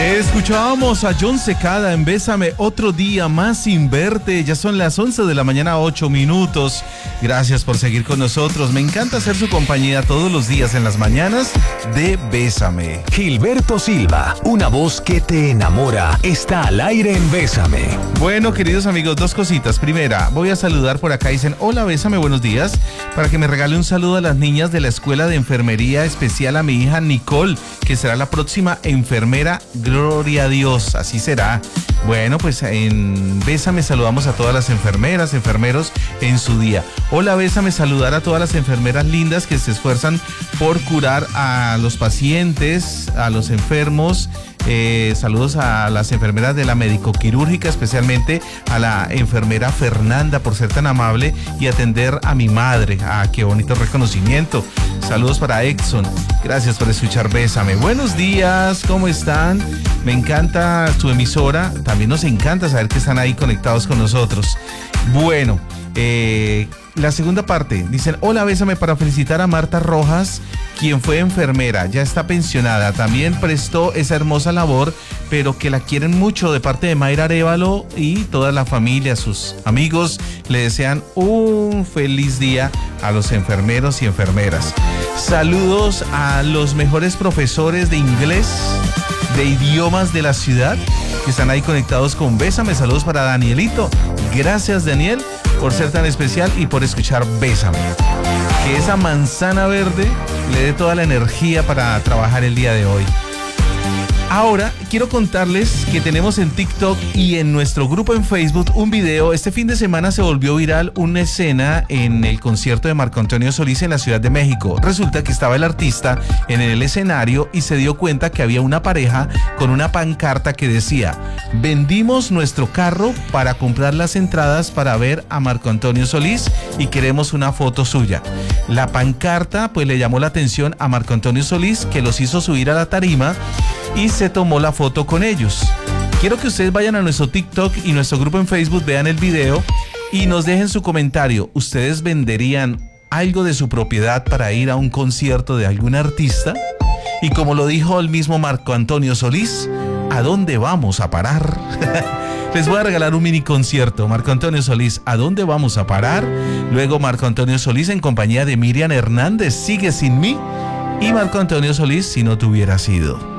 Escuchábamos a Jon Secada en Bésame, otro día más sin verte. Ya son las 11 de la mañana, 8 minutos. Gracias por seguir con nosotros. Me encanta hacer su compañía todos los días en las mañanas de Bésame. Gilberto Silva, una voz que te enamora, está al aire en Bésame. Bueno, queridos amigos, dos cositas. Primera, voy a saludar por acá. Dicen, hola, Bésame, buenos días. Para que me regale un saludo a las niñas de la Escuela de Enfermería Especial, a mi hija Nicole, que será la próxima enfermera. Gloria a Dios, así será. Bueno, pues en Bésame saludamos a todas las enfermeras, enfermeros en su día. Hola, Bésame, saludar a todas las enfermeras lindas que se esfuerzan por curar a los pacientes, a los enfermos. Saludos a las enfermeras de la médico-quirúrgica, especialmente a la enfermera Fernanda por ser tan amable y atender a mi madre. Ah, qué bonito reconocimiento. Saludos para Exxon. Gracias por escuchar Bésame. Buenos días, ¿cómo están? Me encanta su emisora. También nos encanta saber que están ahí conectados con nosotros. Bueno, la segunda parte. Dicen, hola, Bésame, para felicitar a Marta Rojas, quien fue enfermera, ya está pensionada, también prestó esa hermosa labor, pero que la quieren mucho, de parte de Mayra Arévalo y toda la familia, sus amigos, le desean un feliz día a los enfermeros y enfermeras. Saludos a los mejores profesores de inglés, de idiomas de la ciudad, que están ahí conectados con Bésame. Saludos para Danielito. Gracias, Daniel, por ser tan especial y por escuchar Bésame. Que esa manzana verde le dé toda la energía para trabajar el día de hoy. Ahora quiero contarles que tenemos en TikTok y en nuestro grupo en Facebook un video. Este fin de semana se volvió viral una escena en el concierto de Marco Antonio Solís en la Ciudad de México. Resulta que estaba el artista en el escenario y se dio cuenta que había una pareja con una pancarta que decía: vendimos nuestro carro para comprar las entradas para ver a Marco Antonio Solís y queremos una foto suya. La pancarta pues le llamó la atención a Marco Antonio Solís, que los hizo subir a la tarima y se tomó la foto con ellos. Quiero que ustedes vayan a nuestro TikTok y nuestro grupo en Facebook, vean el video y nos dejen su comentario. ¿Ustedes venderían algo de su propiedad para ir a un concierto de algún artista? Y como lo dijo el mismo Marco Antonio Solís, ¿a dónde vamos a parar? Les voy a regalar un mini concierto. Marco Antonio Solís, ¿a dónde vamos a parar? Luego Marco Antonio Solís en compañía de Miriam Hernández, Sigue sin mí. Y Marco Antonio Solís, Si no te hubiera sido.